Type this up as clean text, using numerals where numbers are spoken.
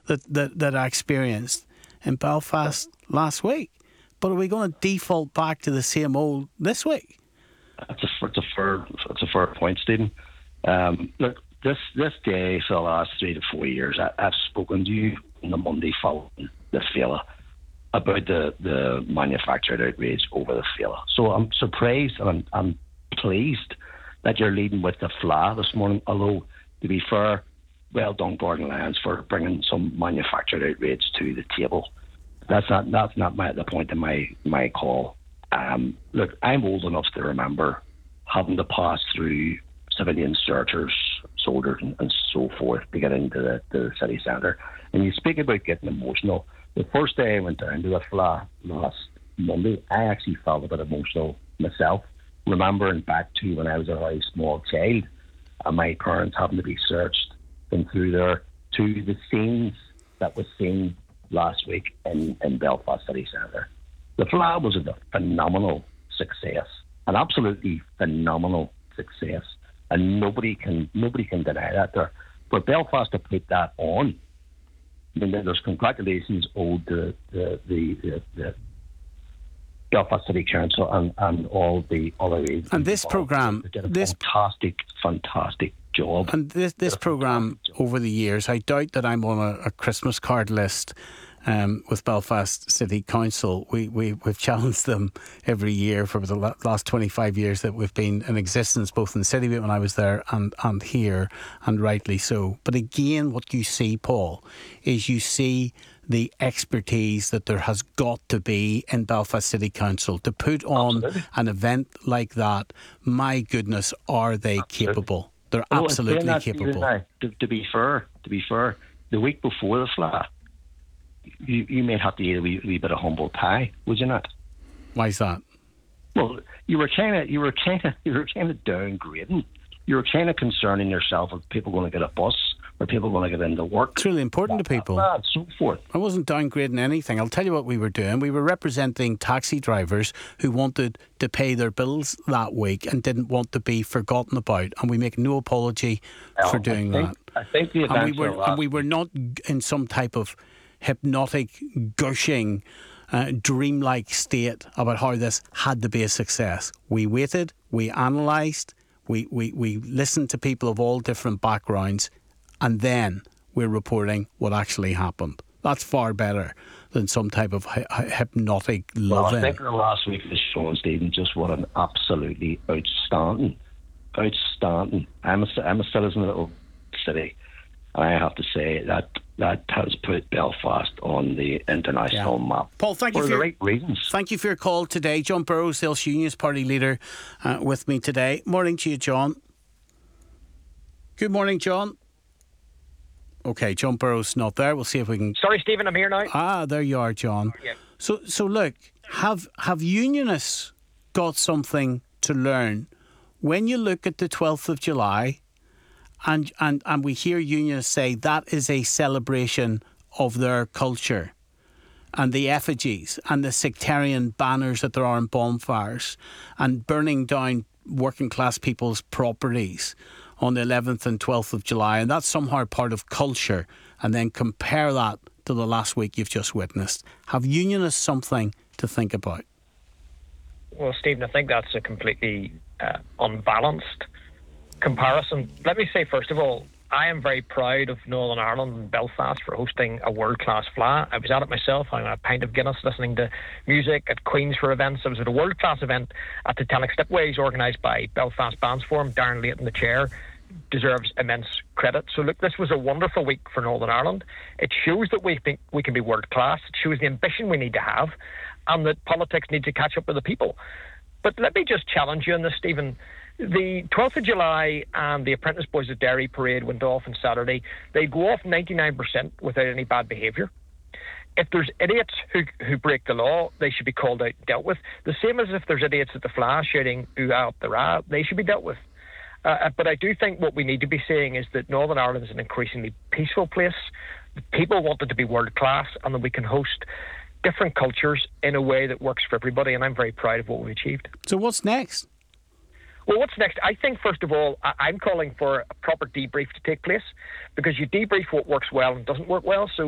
that I experienced in Belfast last week. But are we going to default back to the same old this week? It's a fair point, Stephen. Look, this day for the last 3 to 4 years, I've spoken to you on the Monday following the Féile about the manufactured outrage over the Féile. So I'm surprised and I'm pleased that you're leading with the FLA this morning. Although, to be fair, well done, Gordon Lyons, for bringing some manufactured outrage to the table. That's not the point of my call. Look, I'm old enough to remember having to pass through civilian searchers, soldiers, and so forth to get into the city centre. And you speak about getting emotional. The first day I went down to the FLA last Monday, I actually felt a bit emotional myself, remembering back to when I was a very small child and my parents having to be searched and through there to the scenes that was seen last week in Belfast City Centre. The FLA was a phenomenal success, an absolutely phenomenal success, and nobody can deny that. There, for Belfast to put that on, I mean, there's congratulations owed to the Belfast City Council and all the other agencies. And this programme, did a fantastic job. And this programme over the years, I doubt that I'm on a Christmas card list with Belfast City Council. We've challenged them every year for the last 25 years that we've been in existence, both in City when I was there and here, and rightly so. But again, what you see, Paul, is you see the expertise that there has got to be in Belfast City Council to put on an event like that. My goodness, are they capable? They're absolutely capable. To be fair, the week before the FLA, you may have to eat a wee bit of humble pie, would you not? Why is that? Well, you were kind of downgrading. You were kind of concerning yourself if people going to get a bus or people going to get into work. It's really important to people. And so forth. I wasn't downgrading anything. I'll tell you what we were doing. We were representing taxi drivers who wanted to pay their bills that week and didn't want to be forgotten about. And we make no apology for doing that. I think the events and we were not in some type of hypnotic, gushing, dreamlike state about how this had to be a success. We waited, we analysed, we listened to people of all different backgrounds, and then we're reporting what actually happened. That's far better than some type of hypnotic loving. Well, I think the last week has shown, Stephen, just what an absolutely outstanding. I'm a citizen of the little city, and I have to say that has put Belfast on the international map. Paul, thank you for the right reasons. Thank you for your call today. John Burrows, the Ulster Unionist Party leader, with me today. Morning to you, John. Good morning, John. Okay, John Burrows not there. We'll see if we can... Sorry, Stephen, I'm here now. Ah, there you are, John. Yeah. So look, have unionists got something to learn? When you look at the 12th of July and we hear unionists say that is a celebration of their culture, and the effigies and the sectarian banners that there are in bonfires and burning down working class people's properties on the 11th and 12th of July, and that's somehow part of culture, and then compare that to the last week you've just witnessed. Have unionists something to think about? Well, Stephen, I think that's a completely unbalanced comparison. Let me say, first of all, I am very proud of Northern Ireland and Belfast for hosting a world-class FLA. I was at it myself, having a pint of Guinness, listening to music at Queen's for events. I was at a world-class event at the Titanic Slipways, organised by Belfast Bands Forum. Darren Layton, the chair, deserves immense credit. So look, this was a wonderful week for Northern Ireland. It shows that we think we can be world-class. It shows the ambition we need to have, and that politics needs to catch up with the people. But let me just challenge you on this, Stephen. The 12th of July and the Apprentice Boys of Derry parade went off on Saturday. They go off 99% without any bad behaviour. If there's idiots who break the law, they should be called out and dealt with. The same as if there's idiots at the FLA shouting, "Ooh, up the ra," they should be dealt with. But I do think what we need to be saying is that Northern Ireland is an increasingly peaceful place. People want it to be world class, and that we can host different cultures in a way that works for everybody. And I'm very proud of what we've achieved. So what's next? Well, what's next? I think, first of all, I'm calling for a proper debrief to take place, because you debrief what works well and doesn't work well. So